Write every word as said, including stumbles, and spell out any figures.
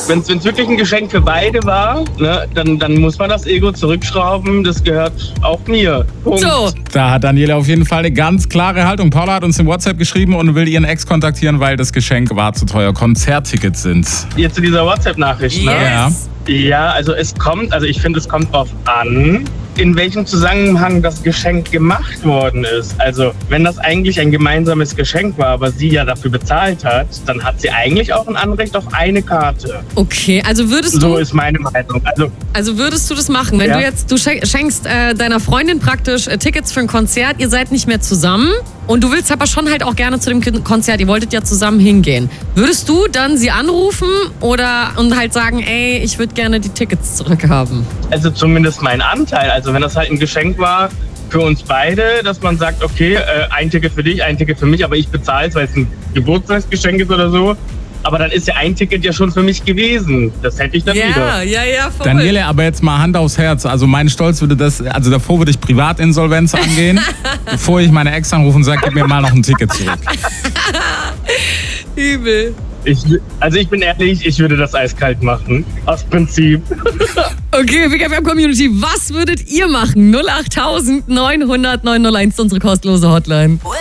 Wenn es wirklich ein Geschenk für beide war, ne, dann, dann muss man das Ego zurückschrauben. Das gehört auch mir. Punkt. So. Da hat Daniela auf jeden Fall eine ganz klare Haltung. Paula hat uns im WhatsApp geschrieben und will ihren Ex kontaktieren, weil das Geschenk war zu teuer. Konzerttickets sind. Jetzt zu dieser WhatsApp-Nachricht, ne? Yes. Ja, also es kommt, also ich finde, es kommt drauf an, in welchem Zusammenhang das Geschenk gemacht worden ist. Also wenn das eigentlich ein gemeinsames Geschenk war, aber sie ja dafür bezahlt hat, dann hat sie eigentlich auch ein Anrecht auf eine Karte. Okay, also würdest So du, ist meine Meinung. Also also würdest du das machen, wenn Ja. du jetzt, du schen- schenkst äh, deiner Freundin praktisch äh, Tickets für ein Konzert, ihr seid nicht mehr zusammen und du willst aber schon halt auch gerne zu dem K- Konzert, ihr wolltet ja zusammen hingehen. Würdest du dann sie anrufen oder und halt sagen, ey, ich würde gerne die Tickets zurückhaben? Also zumindest mein Anteil. Also wenn das halt ein Geschenk war für uns beide, dass man sagt, okay, äh, ein Ticket für dich, ein Ticket für mich, aber ich bezahle es, weil es ein Geburtstagsgeschenk ist oder so. Aber dann ist ja ein Ticket ja schon für mich gewesen. Das hätte ich dann wieder. ja, ja, voll. Daniela, aber jetzt mal Hand aufs Herz. Also mein Stolz würde das, also davor würde ich Privatinsolvenz angehen, bevor ich meine Ex anrufe und sage, gib mir mal noch ein Ticket zurück. Übel. Ich, also ich bin ehrlich, ich würde das eiskalt machen. Aus Prinzip. Okay, Big F M Community, was würdet ihr machen? null acht neunhundert neunhunderteins, unsere kostenlose Hotline.